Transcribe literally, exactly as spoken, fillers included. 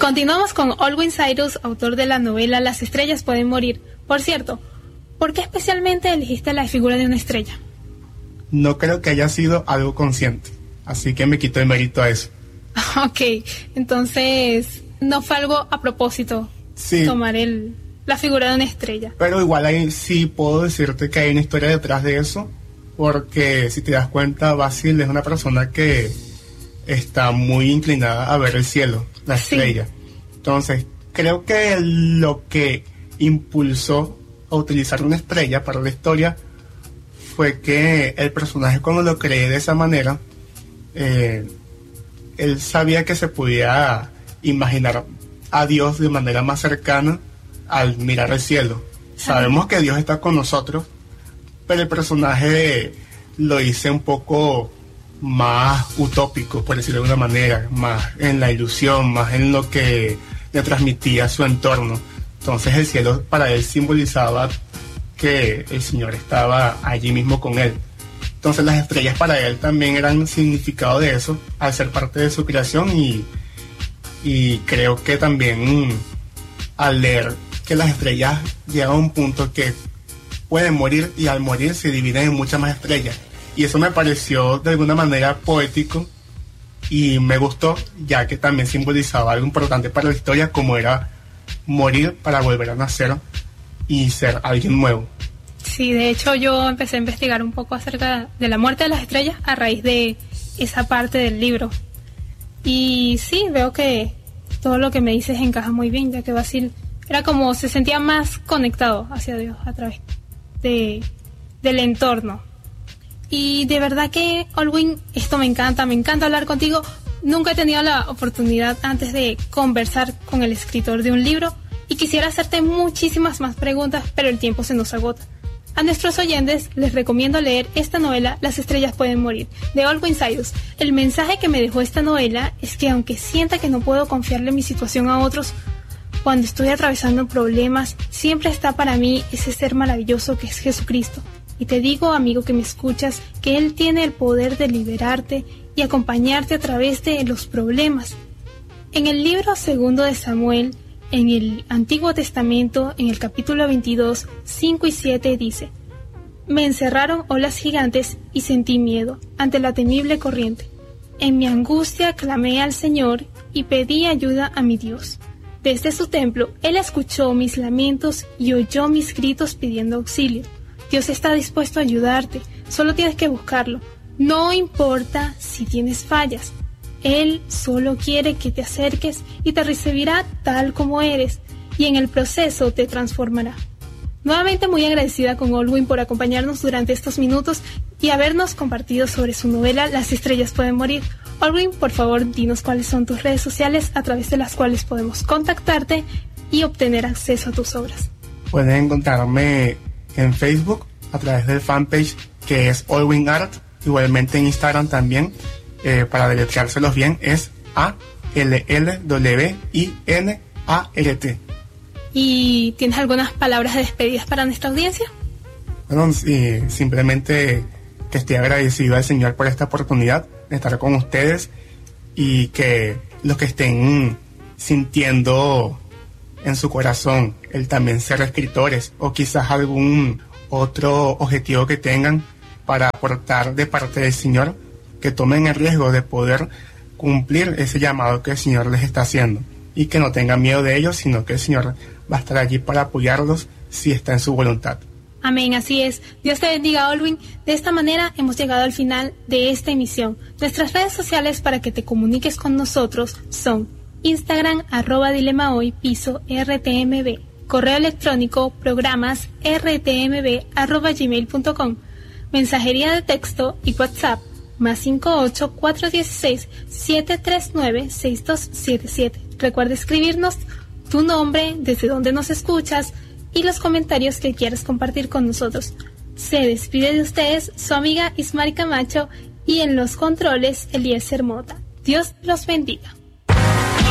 continuamos con Alwin Cyrus, autor de la novela Las estrellas pueden morir. Por cierto, ¿por qué especialmente elegiste la figura de una estrella? No creo que haya sido algo consciente, así que me quito el mérito a eso. Ok, entonces no fue algo a propósito, sí, tomar el, la figura de una estrella. Pero igual ahí sí puedo decirte que hay una historia detrás de eso, porque si te das cuenta, Basil es una persona que está muy inclinada a ver el cielo, la estrella. Sí. Entonces, creo que lo que impulsó a utilizar una estrella para la historia fue que el personaje, cuando lo creé de esa manera, eh, él sabía que se podía imaginar a Dios de manera más cercana al mirar el cielo. Sabemos que Dios está con nosotros, pero el personaje lo hice un poco más utópico, por decirlo de alguna manera, más en la ilusión, más en lo que le transmitía su entorno. Entonces el cielo para él simbolizaba que el Señor estaba allí mismo con él. Entonces las estrellas para él también eran significado de eso, al ser parte de su creación, y, y creo que también al leer que las estrellas llegan a un punto que pueden morir, y al morir se dividen en muchas más estrellas. Y eso me pareció de alguna manera poético y me gustó, ya que también simbolizaba algo importante para la historia, como era morir para volver a nacer y ser alguien nuevo. Sí, de hecho yo empecé a investigar un poco acerca de la muerte de las estrellas a raíz de esa parte del libro. Y sí, veo que todo lo que me dices encaja muy bien, ya que Basil era como se sentía más conectado hacia Dios a través de, del entorno. Y de verdad que, Alwin, esto me encanta, me encanta hablar contigo. Nunca he tenido la oportunidad antes de conversar con el escritor de un libro y quisiera hacerte muchísimas más preguntas, pero el tiempo se nos agota. A nuestros oyentes les recomiendo leer esta novela, Las estrellas pueden morir, de Alwin Cyrus. El mensaje que me dejó esta novela es que aunque sienta que no puedo confiarle mi situación a otros, cuando estoy atravesando problemas, siempre está para mí ese ser maravilloso que es Jesucristo. Y te digo, amigo que me escuchas, que Él tiene el poder de liberarte y acompañarte a través de los problemas. En el libro segundo de Samuel, en el Antiguo Testamento, en el capítulo veintidós, cinco y siete dice: Me encerraron olas gigantes y sentí miedo ante la temible corriente. En mi angustia clamé al Señor y pedí ayuda a mi Dios. Desde su templo, Él escuchó mis lamentos y oyó mis gritos pidiendo auxilio. Dios está dispuesto a ayudarte, solo tienes que buscarlo. No importa si tienes fallas. Él solo quiere que te acerques y te recibirá tal como eres, y en el proceso te transformará. Nuevamente muy agradecida con Alwin por acompañarnos durante estos minutos y habernos compartido sobre su novela Las estrellas pueden morir. Alwin, por favor, dinos cuáles son tus redes sociales a través de las cuales podemos contactarte y obtener acceso a tus obras. Pueden encontrarme en Facebook a través del fanpage que es Alwin Art, igualmente en Instagram también, eh, para deletreárselos bien, es A L L W I N A R T. ¿Y tienes algunas palabras de despedidas para nuestra audiencia? Bueno, sí, simplemente que estoy agradecido al Señor por esta oportunidad de estar con ustedes, y que los que estén sintiendo en su corazón el también ser escritores, o quizás algún otro objetivo que tengan para aportar de parte del Señor, que tomen el riesgo de poder cumplir ese llamado que el Señor les está haciendo, y que no tengan miedo de ellos, sino que el Señor va a estar allí para apoyarlos si está en su voluntad. Amén, así es. Dios te bendiga, Alwin. De esta manera hemos llegado al final de esta emisión. Nuestras redes sociales para que te comuniques con nosotros son Instagram, arroba dilema hoy, piso R T M B, correo electrónico programas rtmb arroba gmail punto com, mensajería de texto y WhatsApp más cinco ocho cuatro uno seis siete tres nueve seis dos siete siete. Recuerda escribirnos tu nombre, desde donde nos escuchas y los comentarios que quieras compartir con nosotros. Se despide de ustedes su amiga Ismari Camacho y en los controles Eliezer Mota. Dios los bendiga.